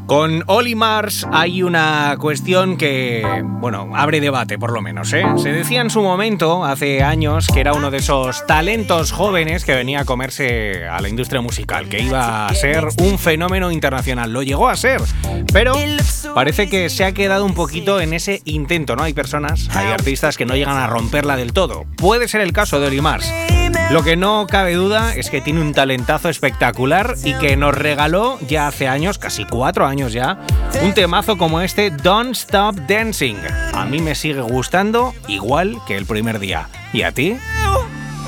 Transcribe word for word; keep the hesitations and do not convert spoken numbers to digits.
Con Oli Mars hay una cuestión que, bueno, abre debate por lo menos, ¿eh? Se decía en su momento, hace años, que era uno de esos talentos jóvenes que venía a comerse a la industria musical, que iba a ser un fenómeno internacional. Lo llegó a ser, pero parece que se ha quedado un poquito en ese intento, ¿no? Hay personas, hay artistas que no llegan a romperla del todo. Puede ser el caso de Oli Mars. Lo que no cabe duda es que tiene un talentazo espectacular y que nos regaló ya hace años, casi cuatro años ya, un temazo como este Don't Stop Dancing. A mí me sigue gustando igual que el primer día. ¿Y a ti?